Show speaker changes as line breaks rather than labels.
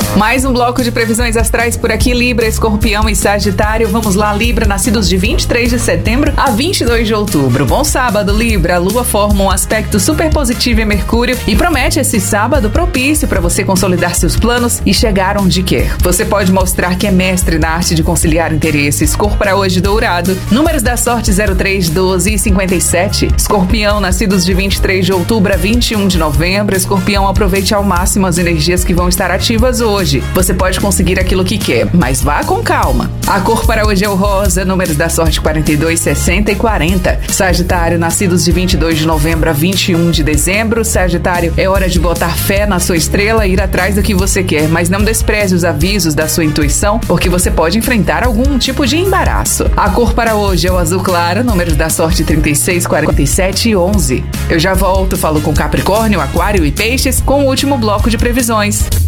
Mais um bloco de previsões astrais por aqui, Libra, Escorpião e Sagitário. Vamos lá, Libra, nascidos de 23 de setembro a 22 de outubro. Bom sábado, Libra. A Lua forma um aspecto super positivo em Mercúrio e promete esse sábado propício para você consolidar seus planos e chegar onde quer. Você pode mostrar que é mestre na arte de conciliar interesses. Cor para hoje, dourado. Números da sorte 03, 12 e 57. Escorpião, nascidos de 23 de outubro a 21 de novembro. Escorpião, aproveite ao máximo as energias que vão estar ativas hoje. Você pode conseguir aquilo que quer, mas vá com calma. A cor para hoje é o rosa, números da sorte 42, 60 e 40. Sagitário, nascidos de 22 de novembro a 21 de dezembro. Sagitário, é hora de botar fé na sua estrela e ir atrás do que você quer, mas não despreze os avisos da sua intuição, porque você pode enfrentar algum tipo de embaraço. A cor para hoje é o azul claro, números da sorte 36, 47 e 11. Eu já volto, falo com Capricórnio, Aquário e Peixes com o último bloco de previsões.